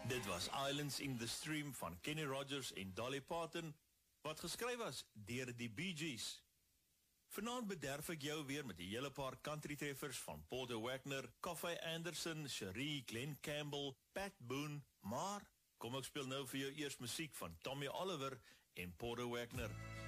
Dit was Islands in the Stream van Kenny Rogers en Dolly Parton, wat geskryf was deur die Bee Gees. Vanaand bederf ek jou weer met 'n hele paar country treffers van Porter Wagoner, Coffey Anderson, Cherie, Glenn Campbell, Pat Boone, maar kom ek speel nou vir jou eers musiek van Tommy Oliver en Porter Wagoner.